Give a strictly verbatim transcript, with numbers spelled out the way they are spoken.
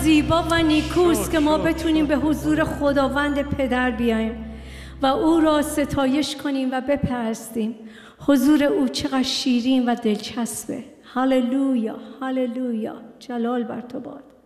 زیبا و نیکوست که ما بتونیم به حضور خداوند پدر بیاییم و او را ستایش کنیم و بپرستیم. حضور او چقدر شیرین و دلچسبه. هاللویا، هاللویا، جلال بر تو باد.